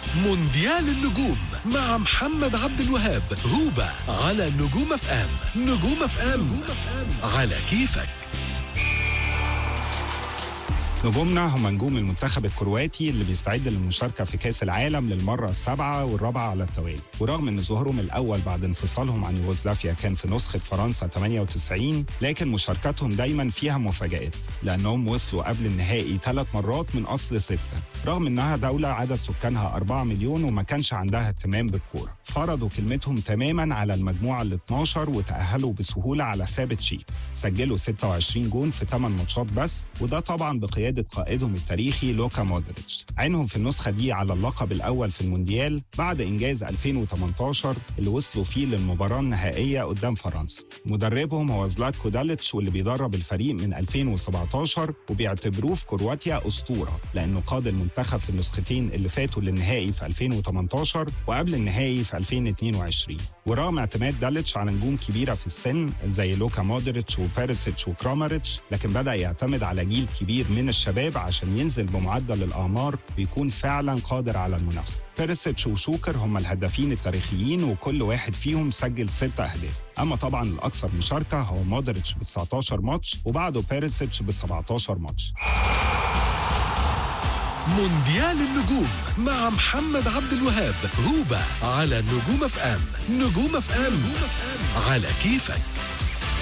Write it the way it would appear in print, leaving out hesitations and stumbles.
مونديال النجوم مع محمد عبد الوهاب هوبا على نجوم اف ام. نجوم اف ام على كيفك. نجومنا هم نجوم المنتخب الكرواتي اللي بيستعد للمشاركة في كأس العالم للمرة السابعة والرابعة على التوالي. ورغم ان ظهورهم الأول بعد انفصالهم عن يوغوسلافيا كان في نسخة فرنسا 98، لكن مشاركتهم دايما فيها مفاجآت، لأنهم وصلوا قبل النهائي 3 مرات من أصل 6، رغم انها دولة عدد سكانها 4 مليون وما كانش عندها اهتمام بالكورة. فرضوا كلمتهم تماما على المجموعة ال 12 وتأهلوا بسهولة على ثابت تشيك. سجلوا 26 جون في 8 ماتشات بس، وده طبعا بقيادة قائدهم التاريخي لوكا مودريتش. عينهم في النسخة دي على اللقب الأول في المونديال بعد إنجاز 2018 اللي وصلوا فيه للمباراة النهائية قدام فرنسا. مدربهم هو زلاتكو داليتش، واللي بيدرب الفريق من 2017، وبيعتبروه في كرواتيا أسطورة لأنه قاد المنتخب في النسختين اللي فاتوا للنهائي في 2018 وقبل النهائي في 2022. ورغم اعتماد داليتش على نجوم كبيرة في السن زي لوكا مودريتش وبيريسيتش وكراماريتش، لكن بدأ يعتمد على جيل كبير من الشباب عشان ينزل بمعدل الأعمار ويكون فعلا قادر على المنافسة. بيريسيتش وشوكر هم الهدافين التاريخيين، وكل واحد فيهم سجل 6 أهداف. أما طبعا الأكثر مشاركة هو مودريتش ب 19 ماتش، وبعده بيريسيتش ب 17 ماتش. مونديال النجوم مع محمد عبد الوهاب هوبا على نجوم اف ام. نجوم اف ام على كيفك.